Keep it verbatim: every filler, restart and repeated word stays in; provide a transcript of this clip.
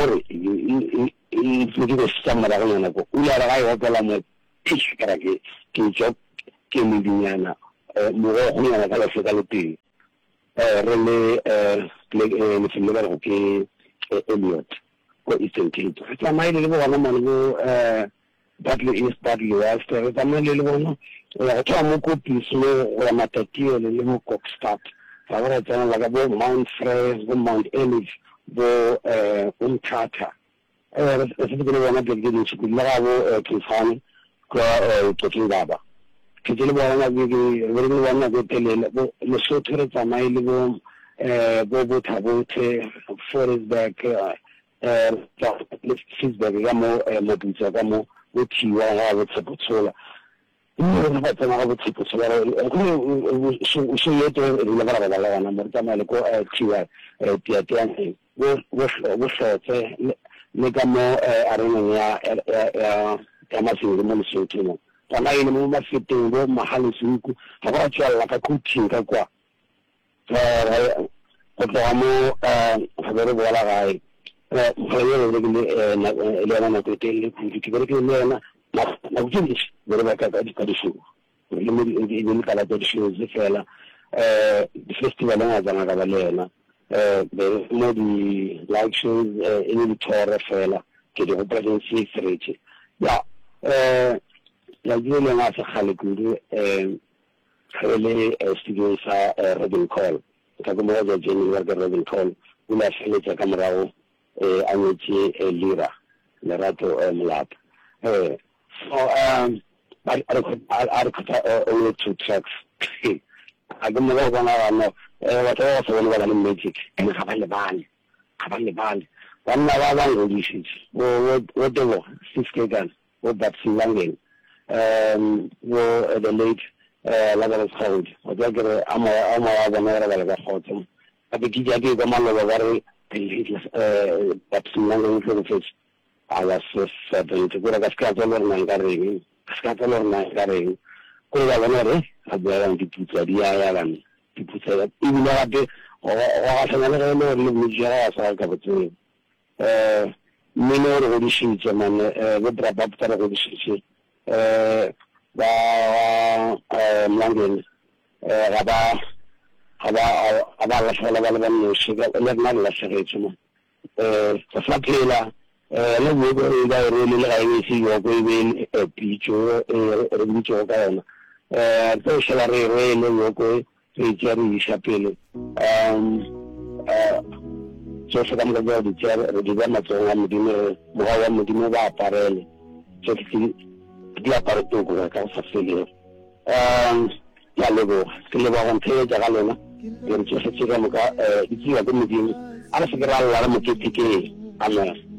gore e tle ke se mara ga yona go ula ra ga opela mo tshikara ke ke jo ke mediana mo go go yana ka la se ka le teng eh re le eh le le le go ke Elliot ko Eastern Cape tla mai le bona mo go eh Badly East Badly West re tla le le bona la tla mo ko pislo go ya matatio le le mo Kokstad fa re tsena la ga bo Mount Fresh bo Mount Ellis bo eh Umtata eh re se ke le bona ke ke se la ga bo Kifani ko Tokingaba ke le bona ke re le bona go telele bo le sotho re tsamai le bo eh bo bo Thabothe Foresburg eh le Fitzburg ya mo mo ditsa ka mo go thiwa ga go tsepotsola mme re ba tsena ga go tsepotsola go so so yeto re le ba ba la wana mo tsamai le ko thiwa tia tia go go go hlotse le ka mo areneng ya ya ya masiri mo lesotho mo kana ile mo mafeteng go mahalo suku ga go tswalla ka kuthinga kwa eh go tloga mo ga re bola gae eh go le le le na go tele go ke ke ke le na na go tsini re ba ka ka di ka di shu le mo di le ka la di shu ze fela eh di festival nga tsana ka ba lena eh be mo di live shows in di tore fela ke di representasi freche ya eh la dile nga sa khale kudu eh khale studio sa Robin Call ka go mo ja jeni wa ga Robin Call una fele tsa kamerawo eh anyetse lira le rato mlap eh so um I I I I only two tracks I go mo go na no eh wa tlo so wa le magic and ga ba le bale ga ba le bale banna ba ba go di shi wo wo do six k gun wo that singing um wo the late eh la ga hold o ga ga ama ama wa na ra ga khotso abi ki ja ke go ma lo ba re eh that singing for the fish I was seven to go ga ska to lo na ga re ska to lo na ga re ko ga na re abya di putsa dia ya ga ni di putsa e bi la de o ga sa na le lo le mu ja sa ka botse eh minor go di shi man eh go dra ba putsa go di shi eh ba eh mlangen eh ga ba ga ba ga ba la sala ba ba no shi ga le na la shi re tsuma eh sa fa kela eh le mo go ga re le ga ni si yo go be e picho e re mi cho ka na eh to se la re re le yo go e tsari shapele um eh so se dam ga di tsari re di ba ma tsonga mo di mo mo ga mo di mo ba parele so ki di apare to go ka sa fele um ya le go ke le ba go ntle ja ga lona ke re se se ga mo ka eh di ga mo di ala se ga la mo ke ke ana